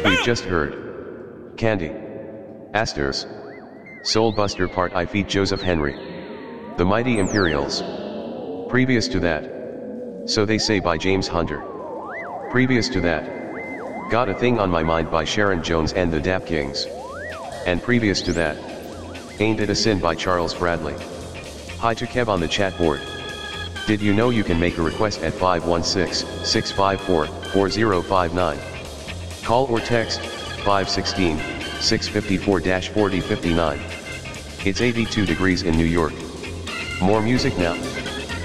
we've just heard. Candy. Asters. Soul Buster Part I feat Joseph Henry. The Mighty Imperials. Previous to that. So They Say by James Hunter. Previous to that. Got a Thing on My Mind by Sharon Jones and the Dap Kings. And previous to that. Ain't It a Sin by Charles Bradley. Hi to Kev on the chat board. Did you know you can make a request at 516-654-4059? Call or text 516-654-4059. It's 82 degrees in New York. More music now.